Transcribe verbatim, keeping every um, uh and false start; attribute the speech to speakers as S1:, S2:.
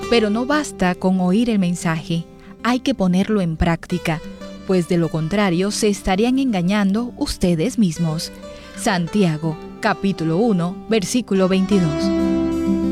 S1: Pero no basta con oír el mensaje, hay que ponerlo en práctica, pues de lo contrario se estarían engañando ustedes mismos. Santiago, capítulo uno, versículo veintidós.